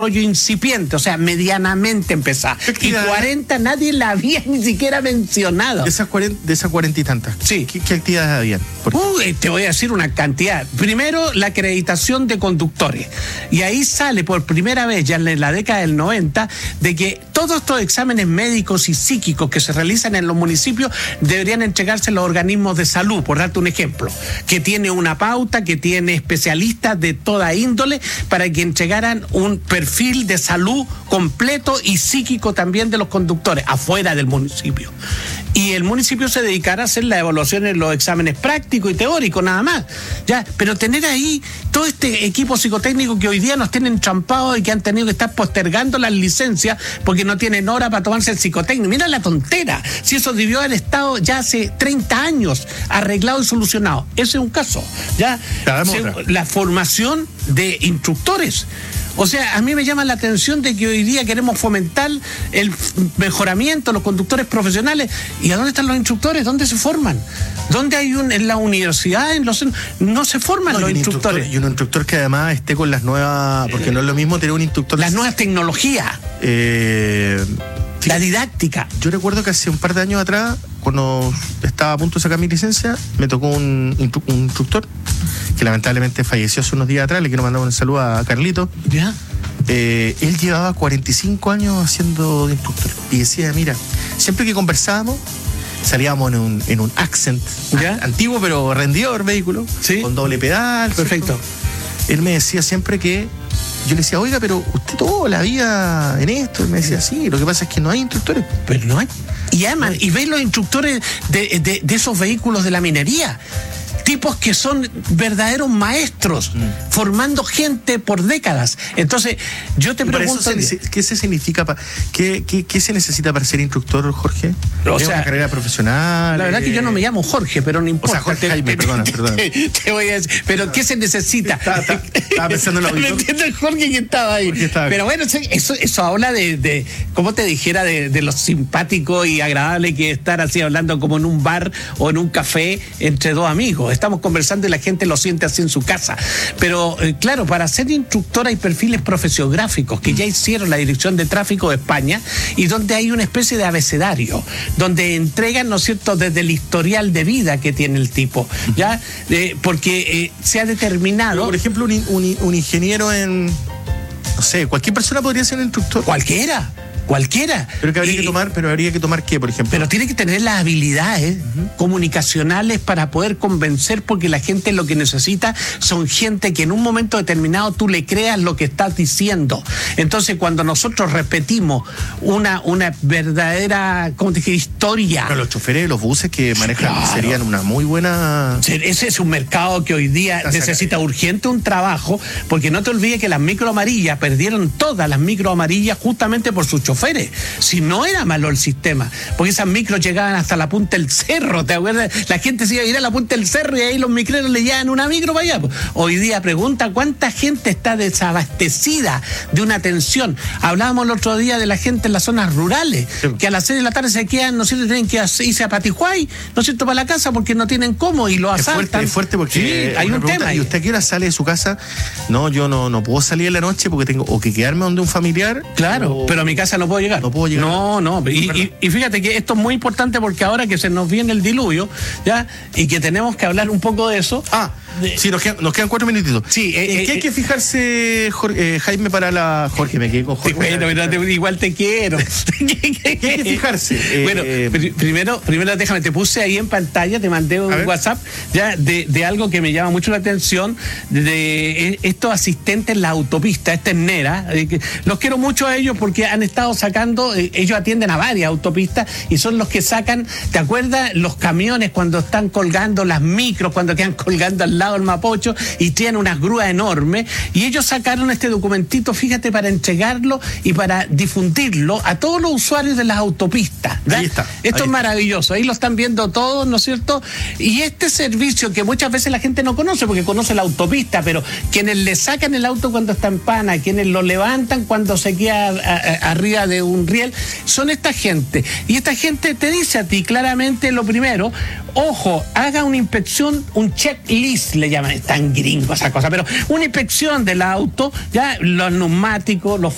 desarrollo incipiente, o sea, medianamente empezada. Y 40 nadie la había ni siquiera mencionado. De esas 40 y tantas. Sí. ¿Qué actividades habían? Te voy a decir una cantidad. Primero, la acreditación de conductores. Y ahí sale por primera vez, ya en la década del 90, de que todos estos exámenes médicos y psíquicos que se realizan en los municipios deberían entregarse a los organismos de salud, por darte un ejemplo, que tiene una pauta, que tiene especialistas de toda índole para que entregaran un perfil de salud completo y psíquico también de los conductores, afuera del municipio. Y el municipio se dedicará a hacer la evaluación en los exámenes prácticos y teóricos, nada más. Ya, pero tener ahí todo este equipo psicotécnico que hoy día nos tienen entrampados y que han tenido que estar postergando las licencias porque no tienen hora para tomarse el psicotécnico. Mira la tontera. Si eso debió haber estado ya hace 30 años arreglado y solucionado. Ese es un caso. Ya, la formación de instructores. O sea, a mí me llama la atención de que hoy día queremos fomentar el mejoramiento de los conductores profesionales. ¿Y a dónde están los instructores? ¿Dónde se forman? ¿Dónde hay en la universidad? No se forman los instructores. Y un instructor que además esté con las nuevas... Porque no es lo mismo tener un instructor... Las nuevas tecnologías. La didáctica. Yo recuerdo que hace un par de años atrás, cuando estaba a punto de sacar mi licencia, me tocó un instructor que lamentablemente falleció hace unos días atrás. Le quiero mandar un saludo a Carlito. ¿Ya? Él llevaba 45 años haciendo de instructor y decía, mira, siempre que conversábamos salíamos en un Accent antiguo pero rendidor vehículo, ¿sí? Con doble pedal. Perfecto. ¿Cierto? Él me decía siempre que yo le decía, oiga, pero usted toda la vida en esto. Y me decía, sí, lo que pasa es que no hay instructores. Pero no hay. Y aman, y ven los instructores de esos vehículos de la minería. Tipos que son verdaderos maestros, formando gente por décadas. Entonces, yo te pregunto... ¿Qué se significa? ¿Qué se necesita para ser instructor, Jorge? O sea, una carrera profesional. La verdad que yo no me llamo Jorge, pero no importa. O sea, Jorge Jaime, perdona. Te voy a decir, pero ¿qué se necesita? Estaba pensando en lo mismo. No entiendo el Jorge que estaba ahí. Pero bueno, eso habla de como te dijera, de lo simpático y agradable que es estar así hablando como en un bar o en un café entre dos amigos. Estamos conversando y la gente lo siente así en su casa. Pero claro, para ser instructor hay perfiles profesiográficos que ya hicieron la Dirección de Tráfico de España y donde hay una especie de abecedario, donde entregan, ¿no es cierto?, desde el historial de vida que tiene el tipo, ¿ya? Porque se ha determinado... Por ejemplo, un ingeniero en... No sé, cualquier persona podría ser un instructor. Cualquiera. Pero que habría que tomar ¿qué, por ejemplo? Pero tiene que tener las habilidades comunicacionales para poder convencer, porque la gente lo que necesita son gente que en un momento determinado tú le creas lo que estás diciendo. Entonces, cuando nosotros repetimos una verdadera, ¿cómo te dije?, historia. Pero los choferes de los buses que manejan serían una muy buena... Ese es un mercado que hoy día necesita urgente un trabajo, porque no te olvides que las micro amarillas perdieron todas las micro amarillas justamente por sus choferes. Si no era malo el sistema, porque esas micros llegaban hasta la punta del cerro, ¿te acuerdas? La gente se iba a ir a la punta del cerro y ahí los micreros le llevan una micro para allá. Hoy día pregunta cuánta gente está desabastecida de una atención. Hablábamos el otro día de la gente en las zonas rurales, que a las 6 de la tarde se quedan, ¿no es cierto?, tienen que irse a Patijuay, ¿no es cierto?, para la casa porque no tienen cómo y lo asaltan. Es fuerte porque hay un tema. ¿Y usted a qué hora sale de su casa? No, yo no puedo salir en la noche porque tengo o que quedarme donde un familiar. Claro, pero a mi casa no puedo llegar. No puedo llegar. No. Y fíjate que esto es muy importante porque ahora que se nos viene el diluvio, ¿ya? Y que tenemos que hablar un poco de eso. Sí, nos quedan 4 minutitos. Sí, ¿qué hay que fijarse, Jaime, para la... Jorge, me quedé con Jorge. Bueno, igual te quiero. ¿Qué hay que fijarse? Bueno, primero déjame, te puse ahí en pantalla, te mandé un WhatsApp ya de algo que me llama mucho la atención, de estos asistentes en la autopista, esta es Nera. Los quiero mucho a ellos porque han estado sacando, ellos atienden a varias autopistas y son los que sacan, ¿te acuerdas? Los camiones cuando están colgando, las micros cuando quedan colgando al lado del Mapocho y tienen unas grúas enormes, y ellos sacaron este documentito, fíjate, para entregarlo y para difundirlo a todos los usuarios de las autopistas. Ahí está. Esto es maravilloso, ahí lo están viendo todos, ¿no es cierto? Y este servicio que muchas veces la gente no conoce porque conoce la autopista, pero quienes le sacan el auto cuando está en pana, quienes lo levantan cuando se queda arriba de un riel, son esta gente. Y esta gente te dice a ti claramente lo primero: ojo, haga una inspección, un checklist, le llaman, es tan gringo esa cosa, pero una inspección del auto, ya los neumáticos, los